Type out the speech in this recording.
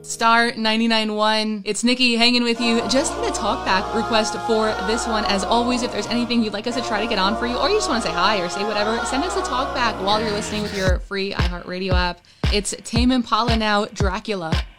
Star 991. It's Nikki hanging with you. Just hit a talkback request for this one. As always, if there's anything you'd like us to try to get on for you, or you just want to say hi or say whatever, send us a talkback while you're listening with your free iHeartRadio app. It's Tame Impala now, Dracula.